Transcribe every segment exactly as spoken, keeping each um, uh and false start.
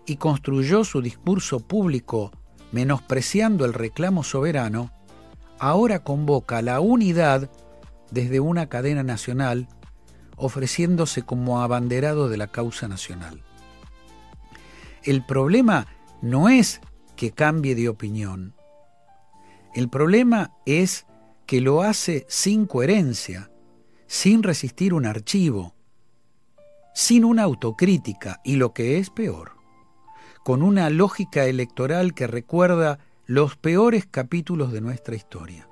y construyó su discurso público menospreciando el reclamo soberano, ahora convoca a la unidad desde una cadena nacional, ofreciéndose como abanderado de la causa nacional. El problema no es que cambie de opinión. El problema es que lo hace sin coherencia, sin resistir un archivo, sin una autocrítica y, lo que es peor, con una lógica electoral que recuerda los peores capítulos de nuestra historia.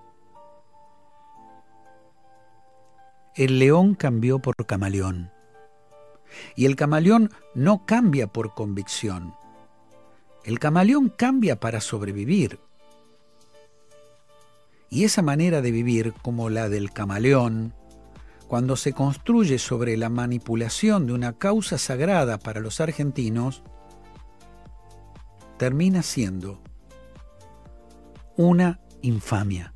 El león cambió por camaleón, y el camaleón no cambia por convicción. El camaleón cambia para sobrevivir. Y esa manera de vivir, como la del camaleón, cuando se construye sobre la manipulación de una causa sagrada para los argentinos, termina siendo una infamia.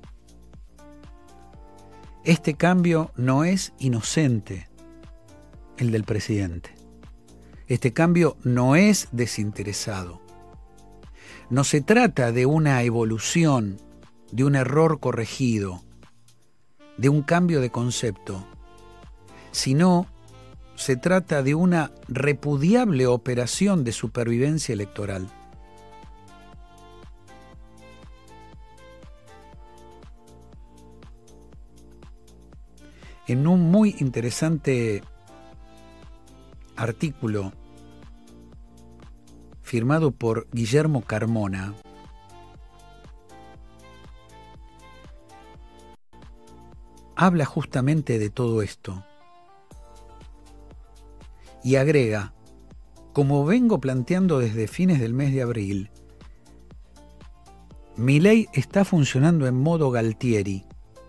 Este cambio no es inocente, el del presidente. Este cambio no es desinteresado. No se trata de una evolución, de un error corregido, de un cambio de concepto, sino se trata de una repudiable operación de supervivencia electoral. En un muy interesante artículo firmado por Guillermo Carmona, habla justamente de todo esto y agrega: como vengo planteando desde fines del mes de abril, Milei está funcionando en modo Galtieri.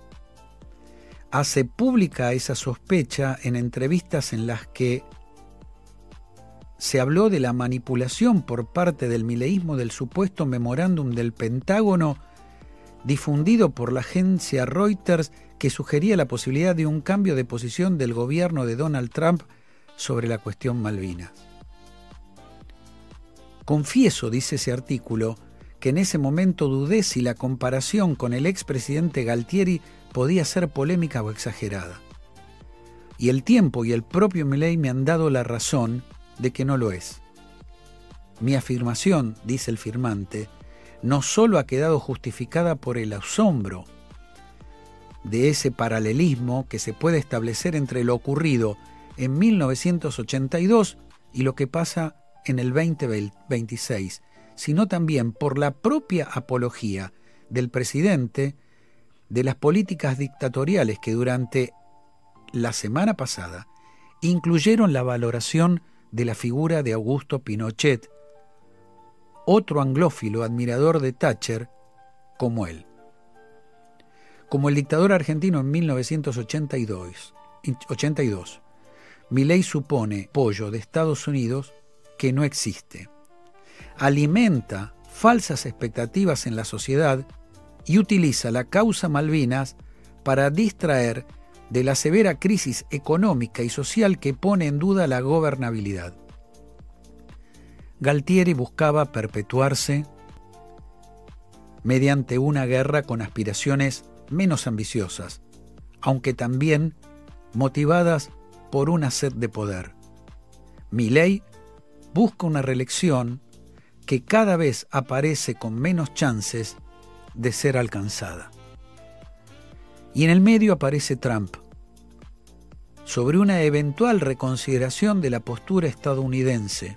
Hace pública esa sospecha en entrevistas en las que se habló de la manipulación por parte del mileísmo del supuesto memorándum del Pentágono difundido por la agencia Reuters, que sugería la posibilidad de un cambio de posición del gobierno de Donald Trump sobre la cuestión Malvinas. Confieso, dice ese artículo, que en ese momento dudé si la comparación con el expresidente Galtieri podía ser polémica o exagerada. Y el tiempo y el propio Milei me han dado la razón de que no lo es. Mi afirmación, dice el firmante, no solo ha quedado justificada por el asombro de ese paralelismo que se puede establecer entre lo ocurrido en mil novecientos ochenta y dos y lo que pasa en el veinte veintiséis, sino también por la propia apología del presidente de las políticas dictatoriales que durante la semana pasada incluyeron la valoración de la figura de Augusto Pinochet, otro anglófilo admirador de Thatcher como él. Como el dictador argentino en mil novecientos ochenta y dos, Milei supone apoyo de Estados Unidos que no existe. Alimenta falsas expectativas en la sociedad y utiliza la causa Malvinas para distraer de la severa crisis económica y social que pone en duda la gobernabilidad. Galtieri buscaba perpetuarse mediante una guerra con aspiraciones menos ambiciosas, aunque también motivadas por una sed de poder. Milei busca una reelección que cada vez aparece con menos chances de ser alcanzada. Y en el medio aparece Trump, sobre una eventual reconsideración de la postura estadounidense.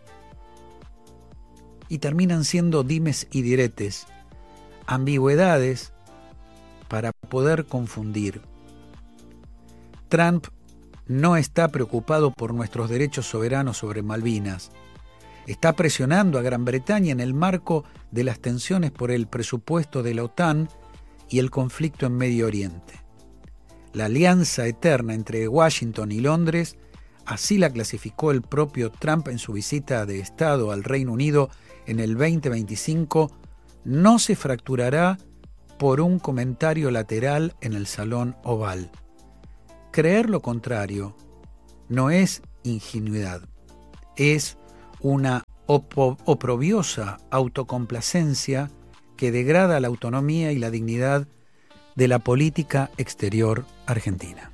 Y terminan siendo dimes y diretes, ambigüedades para poder confundir. Trump no está preocupado por nuestros derechos soberanos sobre Malvinas. Está presionando a Gran Bretaña en el marco de las tensiones por el presupuesto de la OTAN y el conflicto en Medio Oriente. La alianza eterna entre Washington y Londres, así la clasificó el propio Trump en su visita de Estado al Reino Unido en el veinte veinticinco, no se fracturará por un comentario lateral en el Salón Oval. Creer lo contrario no es ingenuidad, es una opo- oprobiosa autocomplacencia que degrada la autonomía y la dignidad de la política exterior argentina.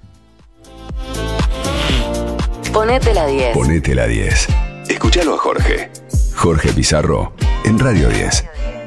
Ponete la diez. Ponete la diez. Escuchalo a Jorge. Jorge Pizarro en Radio diez.